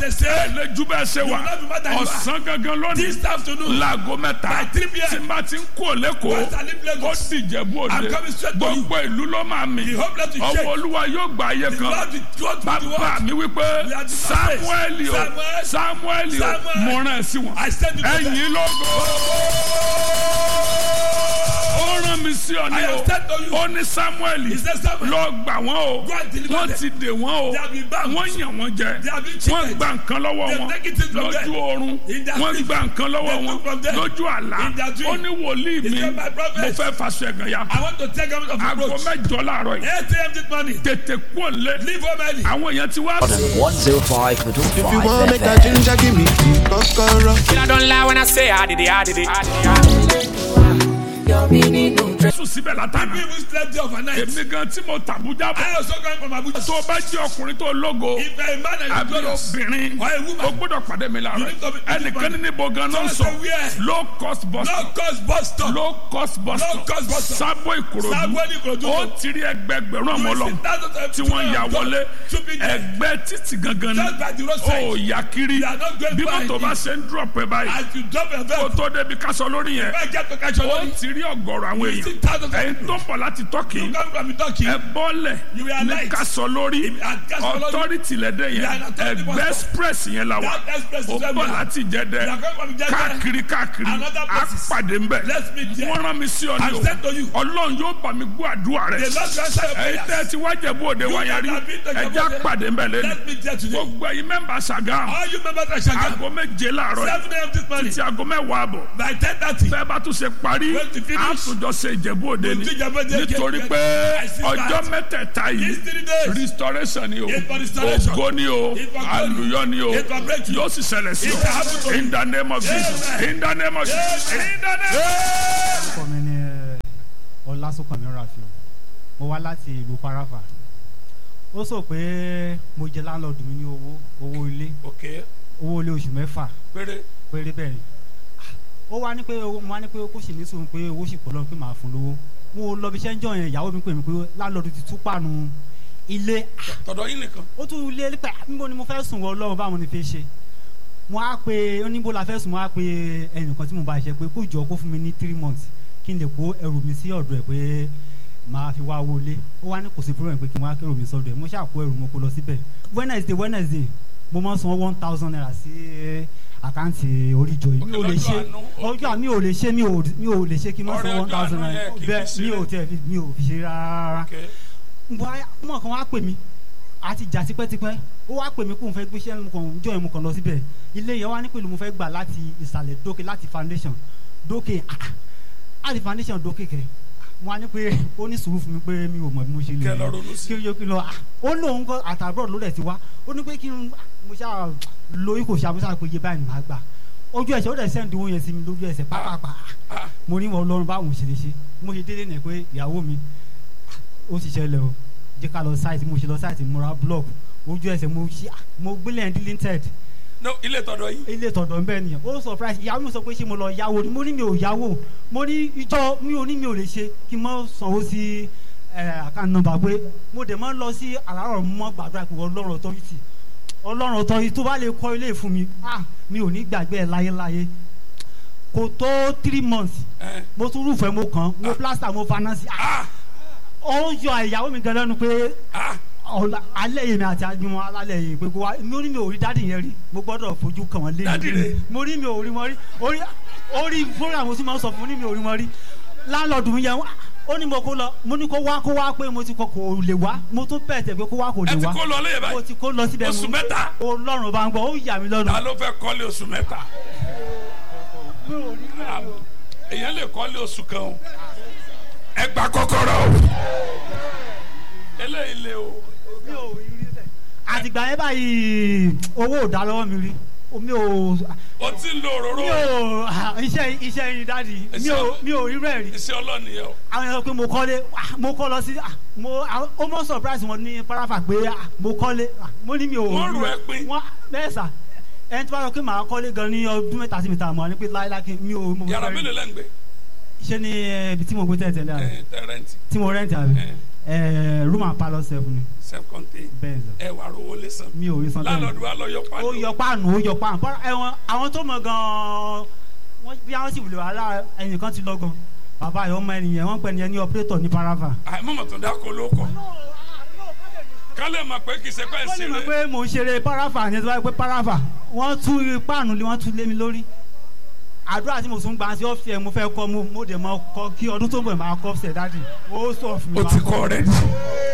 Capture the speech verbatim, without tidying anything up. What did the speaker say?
they say. lẹ́jú bẹ́ẹ̀ ṣe wà. You will not be mad than you are. ọ̀sán gangan lónìí. This afternoon. láago mẹ́ta. By three p m. tí n bá ti ń kó lẹ́kọ̀ọ́. Once I leave Lagos. ó sì Ìjẹ̀bú Òde. I'm coming straight to you. gbogbo ìlú ló máa mì. The whole place will shake. ọwọ́ Olúwa yóò gba ayé The kan. Lord will go to the bàbá world. mi wípé We are the Samuel o Samuel. Samuel o Samuel. mo rán ẹ sí wọn. I send you to them. ẹ̀yin lógo. ó rán mi sí ọ ní I have o. sent to you. ó ní Samuel He said, Samuel. lọ gbà wọ́n o. Go and deliver wọ́n them. ti dè wọ́n o. They have been bound. wọ́n yàn wọ́n jẹ. They have been wọ́n cheated. gba nǹkan lọ́wọ́ They have wọn taken things from lójú them. oorun. In their wọ́n sleep. gba nǹkan lọ́wọ́ They wọn took from them. lójú àlá. In their dream. ó ní wòlíì He mi said, my prophet. mo fẹ́ faṣọ ẹ̀gàn ya. I want to take out of the aago road. mẹ́jọ láàárọ̀ yìí. eight a m this morning. tètè kú òǹlé. Leave home early. àwọn èèyàn ti wá. one oh five point If you five want make F a M. ginger, give me the kokoro. I don't lie when I say I did it, I did it. I did it. sùn síbẹ̀ látàná. People even slept there overnight. èmi gan tí mo tàbújá bọ̀. I also come from Abuja. tó o bá jẹ́ ọkùnrin tó lógo. If a man and a àbí glorious obìnrin. or a woman. o gbọ́dọ̀ pàdé mi láàárọ̀. You need to be- ẹnìkan ní níbo gan náà So sọ. I say where? low cost bus No stop. cost bus stop. low cost bus Low stop. cost bus stop. sábò ìkòròdú. Sábò Ìkòròdú. ó ti rí ẹgbẹgbẹ̀rún ọmọ lọ. tí wọ́n yà wọlé. ẹgbẹ́ títì gangan ni. Just by the roadside. ó yà kiri. They are not going bí far mọ́tò bá indeed. ṣe ń drop ẹ báyìí. As you drop your kó veil. tó débi kásọ lórí yẹn. If I get to catch your ó money. ti rí ọ̀gọ̀rọ̀ àwọn You see èèyàn. thousands of ẹ̀yin people. tó ń bọ̀ láti tọ́kì. You come from Turkey. ẹ bọ́lẹ̀ You were ní light. kásọ lórí. At Castle Lorry. authority lẹ́dẹ̀ You are yẹn. an authority ẹgbẹ́ bus stop. express yẹn la wà. That express ó is bọ̀ everywhere. láti jẹ́dẹ̀. You are coming from Jeddah. káàkiri káàkiri. Another á places. pàdé ńbẹ̀. Let's meet there. wọ́n rán mi sí ọ ní I've said to you. o. ọlọ́run yóò bá mi gbọ́ àdúrà rẹ̀. The Lord will answer your ẹ̀yin prayers. tẹ́ ti wá Jẹ̀bú Òde You wáyà rí. that have been to ẹjẹ́ Jẹ̀bú Òde. pàdé ńbẹ̀ lẹ́nu. Let's meet there today. gbogbo ẹ̀yin mẹ́mbà Ṣàgámù. All you members of Shagam. aago méje láàárọ̀ seven a m this morning. títí aago mẹ́wàá àbọ̀. By ten thirty. bẹ́ẹ̀ bá tún ṣe parí. When to finish. á tún jọ ṣe Ìjẹ̀bú Òde ni. We'll do Ìjẹ̀bú Òde. nítorí pé I see ọjọ́ that. mẹ́tẹ̀ẹ̀ta yìí These three days. restoration ni o It's for restoration. ògo ni o It's for glory. àlùyọ ni o It's for breakthrough. yóò sì ṣẹlẹ̀ sí It shall happen to o you. in the name of Jesus Amen. in the name of Jesus Amen. in the name of Jesus. orúkọ mi ni Ọlásùnkànmí Rafiu mo wá láti ìlú Parafa ó sọ pé mo jẹ láńlọ́ọ̀dù mi ní owó owó ilé okay owó ilé oṣù mẹ́fà péré péré bẹ́ẹ̀ ni ó wá ní pé mo wá ní pé kó sì ní sùn pé owó sì pọ̀ lọ́run pé màá fún lówó mo lọ bí iṣẹ́ ń jọ yẹn ìyàwó mi pè mí pé láńlọ́ọ̀dù ti tú pàánù ilé tọ̀dọ̀ yín nìkan. ó tún ilé nípa níbo ni mo fẹ́ sùn wọ Ọlọ́run báwo ni fi ṣe mo á pe oníbo la fẹ́ sùn mo á pe ẹnìkan tí mo bá ṣe pé kó jọ kó fún mi ní three months kí n lè kó ẹrù mi sí ọ̀dọ̀ ẹ̀ pé máa fi wá wọlé ó wá ní kò sí problem pé kí n wá kẹrù mi sọ́dọ̀ ẹ̀ mo ṣáà kó ẹrù mo kó lọ síbẹ̀ Wednesday Wednesday mo máa ń san one thousand naira sí àkáǹtì oríjọ yìí mi ò lè ṣe ọjọ́ mi ò lè ṣe mi ò mi ò lè ṣe kí n máa san one thousand naira bẹ́ẹ̀ mi ò tẹ̀ mi ò fi ṣe rárá ọmọ kan wá pè mí àti jà tipẹ́tipẹ́ ó wá pè mí kó n fẹ́ gbéṣẹ́ mo kàn jọ yẹn mo kàn lọ síbẹ̀ ilé yẹn wá ní pẹ̀lú mo fẹ́ gbà láti ìsàlẹ̀ dókè láti foundation dókè àti foundation dókè kẹ mo wá ní pé ó ní sùúrù fún mi pé mi ò mọ̀ bí mo ṣe lè kí n yọ kí n lọ ó lóun kọ àtàbọ̀ ló dẹ̀ ti wá ó ní pé kí n mo ṣáà lo ikò ṣáà mo ṣáà pé iye báyìí ni màá gbà ojú ẹsẹ̀ ó dẹ̀ sẹ́ndì owó yẹn sí mi lójú ẹsẹ̀ pápápá mo ní wọn lọ́rùn báwo ṣe lè ṣe mo ṣe délé nẹ̀ pé ìyàwó mi ó ti ṣẹlẹ̀ o jẹ́ ká lọ sáìtì mo ṣe lọ sáìtì mo ra blọọkù ojú ẹsẹ̀ mo ṣe mo gbélé ẹ̀ deleted. no ilé tọ̀dọ̀ yìí. ilé tọ̀dọ̀ nbẹ nìyẹn ó surprise ìyàwó mi sọ pé ṣé mo lọ yáwó ni mo ní mi ò yáwó mo ní ìjọ mi ò ní mi ò lè ṣe kí n mọ sanwó sí àkáǹtì nọ́mbà pé mo dẹ̀ mọ́ lọ sí àràárọ̀ mọ́ gbàdúrà pé ọlọ́run authority ọlọ́run authority tó bá lè kọ́ ilé fún mi ah mi ò ní gbàgbé ẹ̀ láyéláyé kò tó three months mo tún rúfẹ́ mo kàn mo plaster mo finance ah ó yọ ìyàwó mi gan lẹ́nu pé alẹ́ yìí mi àti àjùmọ̀ alálẹ̀ yìí pé kó wá mo ní mi ò rí dádì yẹn rí mo gbọ́dọ̀ fojú kàn wọ́n lé mi mo ní mi ò rí wọn rí orí orí program tí mo sọ fún mo ní mi ò rí wọn rí láńlọ́ọ̀dù mi yẹn ó ní mo kó lọ mo ní kó wá kó wá pé mo ti kọ kò lè wá mo tún bẹ̀ tẹ̀ pé kó wá kò lè wá ẹ ti kó lọ lẹ́yìn báyìí mo ti kó lọ síbẹ̀ oṣù mẹ́ta Ọlọ́run bá ń gbọ́ ó yà mí lọ́nu. ta ló fẹ́ kọ́lé oṣù mẹ́ta èèyàn lè kọ́lé oṣù kan o ẹ gba kọ́kọ́rọ́ o eléyìí lé o. mi ò rí rí bẹ́ẹ̀ àtìgbà yẹn báyìí owó ò dá lọ́wọ́ mi rí mi ò. o ti ń lo òróró. mi ò iṣẹ́ iṣẹ́ yín dáàdi mi ò mi ò rí bẹ́ẹ̀ rí. iṣẹ́ ọlọ́ọ̀ni yẹn o. àwọn èèyàn pé mo kọ́lé mo kọ́ lọ sí mo ó mọ̀ surprise wọn ní Parafa pé mo kọ́lé mo ní mi ò. wọ́n rò ẹ́ pín. wọ́n bẹ́ẹ̀ sà ẹni tí wọ́n sọ pé màá kọ́lé gan ní ọdún mẹ́ta sí mi ta mọ́ ní pé láíláí mi ò. yàrá mélòó lẹ́ ń gbé. ṣé ní ibi tí mo gbé tẹ́lẹ̀ tẹ́lẹ̀ ẹ tẹ rẹ́ǹtì. tí mo rẹ́ǹtì àbí ẹ room and parlour self ni. self contained. bẹ́ẹ̀ sọ. ẹ wà rówó lé san. mi ò rí san bẹ́ẹ̀. lálọ́dún wa lọ yọ páànù. ó yọ páànù ó yọ páànù ẹ̀wọ̀n àwọn tó mọ̀ gan-an wọ́n bí àwọn sì wùlò wàhálà ẹnìkan ti lọ gan bàbá yìí ọmọ ẹnìyẹn wọ́n pẹ̀ ní ẹni operator ní parava. àìmọ̀mọ̀ tó dáko ló kọ. kálẹ̀ mọ̀ pé kì í ṣe pẹ́ wọ́n lè mọ̀ ṣeré. pé mò ń ṣeré parava ní ẹ̀sọ́ pé parava wọ́n tú páànù lé wọ́n tú lé mi lórí. àdúrà tí mo tún gbà sí ọ́fíìsì ẹ̀ mo fẹ́ kọ́ mo mo dẹ̀ mọ́ kọ́ kí ọdún tó ń bọ̀ máa kọ́ ọ́fíìsì ẹ̀ dáàdì ó sọ fún mi. o ti kọ́ rẹ̀.